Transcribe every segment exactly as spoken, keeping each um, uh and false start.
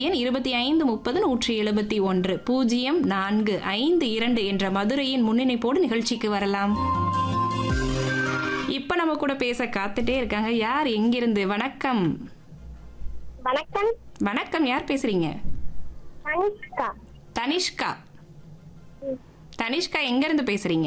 எண் இருபத்தி ஐந்து முப்பது நூற்றி எழுபத்தி ஒன்று பூஜ்ஜியம் நான்கு ஐந்து இரண்டு என்ற மதுரையின் முன்னிணைப்போடு நிகழ்ச்சிக்கு வரலாம். இப்ப நம்ம கூட பேச காத்துட்டே இருக்காங்க. யார் எங்கிருந்து? வணக்கம். வணக்கம். வணக்கம், யார் பேசுறீங்க? தனிஷ்கா. தனிஷ்கா. தனிஷ்கா எங்க இருந்து பேசுறீங்க?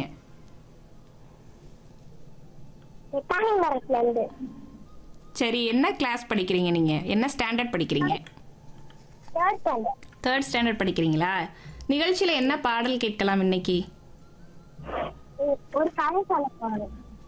தானிமரத்துல இருந்து. சரி, என்ன கிளாஸ் படிக்கிறீங்க நீங்க? என்ன ஸ்டாண்டர்ட் படிக்கிறீங்க? Third standard. தேர்ட் ஸ்டாண்டர்ட் படிக்கிறீங்களா? நிகழ்ச்சியில என்ன பாடல் கேட்கலாம் இன்னைக்கு? ஒரு கதை சொல்ல போறேன்.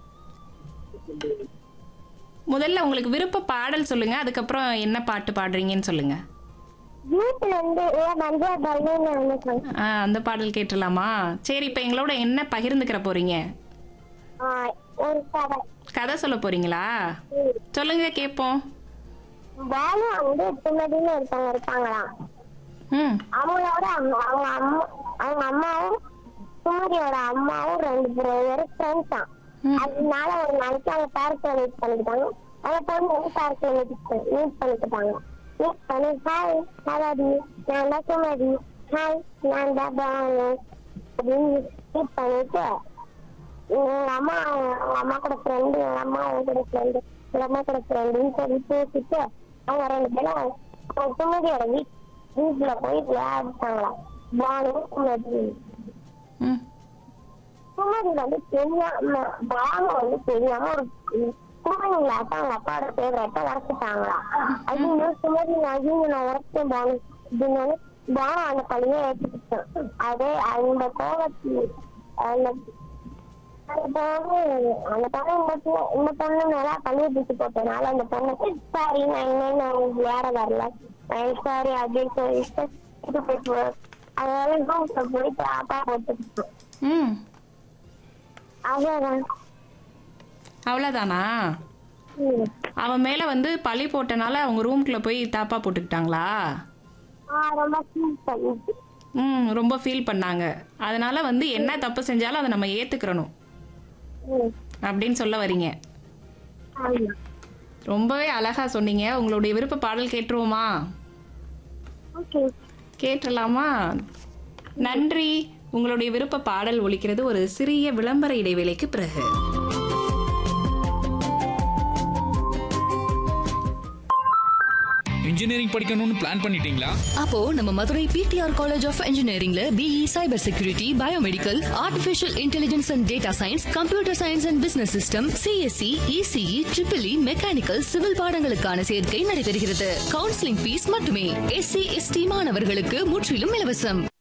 முதல்ல உங்களுக்கு விருப்ப பாடல் சொல்லுங்க, அதுக்கப்புறம் என்ன பாட்டு பாடுறீங்கன்னு சொல்லுங்க. வீட்டுல இருந்து வந்து பலூன் ஆ, அந்த பாடல் கேட்டுடலாமா? சரி, இப்ப எங்களோட என்ன பகிர்ந்துக்கிற போறீங்க? ஒரு கதை. கதை சொல்ல போறீங்களா? சொல்லுங்க கேட்போம். பாலு வந்து சுமதினு ஒருத்தவங்க இருப்பாங்களாம். ம் அவங்களோட அவங்க அவங்க அம்மா அவங்க அம்மாவும் சுமதியோட அம்மாவும் ரெண்டு பேரும் ஃப்ரெண்ட்ஸ் தான். அதனால ஒரு நாளைக்கு அவங்க பார்க்ல மீட் பண்ணிக்கிட்டாங்க. அவங்க பொண்ணு வந்து பார்க்ல மீட் மீட் பண்ணிக்கிட்டாங்க. மீட் பண்ணி ஹாய் ஹாய் நான் தான் சுமதி, ஹாய் நான் தான் பாலு அப்படின்னு மீட் பண்ணிட்டு எங்க அம்மா அவங்க அம்மா கூட ஃப்ரெண்டு, எங்க அம்மா அவங்க கூட ஃப்ரெண்டு, எங்க அம்மா கூட ஃப்ரெண்டுன்னு சொல்லி பேசிட்டு அவங்க ரெண்டு பேரும் அவங்க சுமதியோட வீட் வீட்டுல போய் விளையாடிட்டாங்களாம். பாலு சுமதி. ம் சுமதி வந்து தெரியாம பாலு வந்து தெரியாம ஒரு குழந்தைங்கள அவங்க அப்பாவோட பேவரட்டை உரைச்சிட்டாங்களா. அப்படின்னு சுமதி நகிங்க நான் உரைச்சேன் பாலு அப்படின்னு பாலு அந்த பள்ளியை ஏற்றுக்கிட்டேன். அதே அந்த கோபத்தில் அந்த அந்த பொண்ணு அந்த பொண்ணு இந்த இந்த பொண்ணு மேல பள்ளியை தூக்கி போட்டதுனால அந்த பொண்ணு சாரி நான் இன்னும் நான் விளையாட வரல சாரி அப்படின்னு சொல்லிட்டு இது போயிட்டு அதனால போயிட்டு ஆப்பா போட்டுக்கிட்டோம். ம் அவ்வளவுதான். அவ்வளோதானா? அவன் மேல வந்து பழி போட்டனால அவங்க ரூம்குள்ள போய் தாப்பா போட்டுக்கிட்டாங்களா? ரொம்ப ஃபீல் பண்ணிட்டு ம் ரொம்ப ஃபீல் பண்ணாங்க. அதனால வந்து என்ன தப்பு செஞ்சாலும் அதை நம்ம ஏத்துக்கிறணும் அப்படின்னு சொல்ல வரீங்க. ரொம்பவே அழகா சொன்னீங்க. உங்களுடைய விருப்ப பாடல் கேட்டுருவோமா? கேட்டுடலாமா? நன்றி. உங்களுடைய விருப்ப பாடல் ஒலிக்கிறது ஒரு சிறிய விளம்பர இடைவேளைக்கு பிறகு. இன்ஜினியரிங் படிக்கணும்னு பிளான் பண்ணிட்டீங்களா? அப்போ நம்ம Madurai PTR college of இன்ஜினியரிங்ல BE cyber security, biomedical, artificial intelligence and data science, computer science and business system, CSC, ECE, triple E, mechanical, civil பாடங்களுக்கான சேர்க்கை நடைபெறுகிறது. கவுன்சிலிங் ஃபீஸ் மட்டுமே. எஸ்சி எஸ்டி மாணவர்களுக்கு முற்றிலும் இலவசம்.